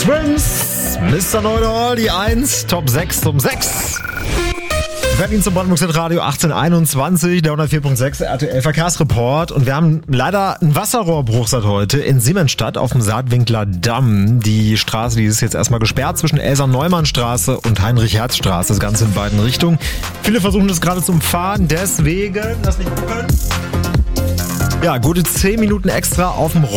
Twins, Mr. Know-it-all, die 1, Top 6 zum 6. Berlin zum Brandenburg Radio 1821, der 104.6 RTL Verkehrsreport. Und wir haben leider einen Wasserrohrbruch seit heute in Siemensstadt auf dem Saatwinkler Damm. Die Straße, die ist jetzt erstmal gesperrt zwischen Elsa-Neumann-Straße und Heinrich-Herz-Straße. Das Ganze in beiden Richtungen. Viele versuchen das gerade zu umfahren, deswegen, lass mich gucken. Ja, gute 10 Minuten extra auf dem